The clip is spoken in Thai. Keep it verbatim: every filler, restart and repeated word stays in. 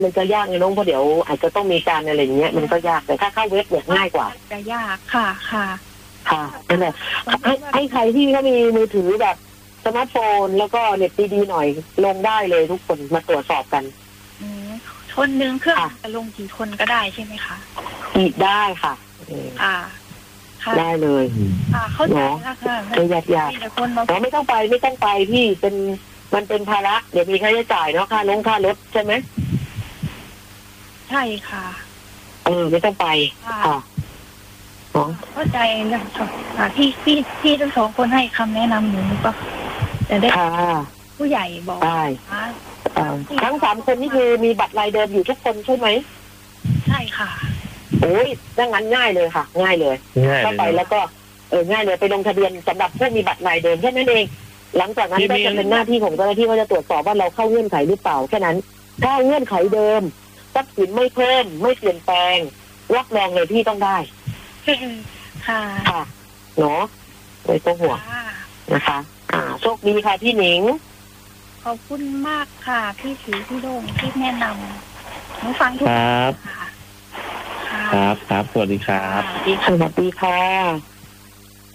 มันจะยากไงน้องเพราะเดี๋ยวอาจจะต้องมีการอะไรอย่างเงี้ยมันก็ยากแต่ถ้าเข้าเว็บเนี่ยง่ายกว่าจะยากค่ะค่ะค่ะนั่นแหละให้ให้ใครที่เขามีมือถือแบบสมาร์ทโฟนแล้วก็เน็ตดีๆหน่อยลงได้เลยทุกคนมาตรวจสอบกันอืมคนหนึ่งเครื่องจะลงกี่คนก็ได้ใช่ไหมคะอีกได้ค่ะอ่าได้เลยอ่าเข้าใจแล้วค่ะไม่ยากยากเราไม่ต้องไปไม่ต้องไปพี่เป็นมันเป็นภาระเดี๋ยวมีค่าใช้จ่ายเนาะค่าลงค่ารถใช่ไหมใช่ค่ะเออไม่ต้องไปค่ะเข้าใจแล้วค่ะที่พี่พี่ทั้งสองคนให้คำแนะนำหนูก็จะได้ผู้ใหญ่บอกได้ทั้งสามคนนี่คือมีบัตรรายเดิมอยู่ทุกคนใช่ไหมใช่ค่ะโอ้ยดังนั้นง่ายเลยค่ะง่ายเลยเข้าไปแล้วก็เออง่ายเลยไปลงทะเบียนสำหรับผู้มีบัตรรายเดิมแค่นั้นเองหลังจากนั้นก็จะเป็นหน้าที่ของเจ้าหน้าที่ว่าจะตรวจสอบว่าเราเข้าเงื่อนไขหรือเปล่าแค่นั้นถ้าเงื่อนไขเดิมทรัพย์สินไม่เพิ่มไม่เปลี่ยนแปลงรับรองเลยพี่ต้องได้ค่ะค่ะเนาะไม่ต้องห่วงนะคะอ่าโชคดีค่ะพี่หนิงขอบคุณมากค่ะพี่สีพี่โด่งที่แนะนำหนูฟังทุกครับครับครับสวัสดีครับสวัสดีค่ะ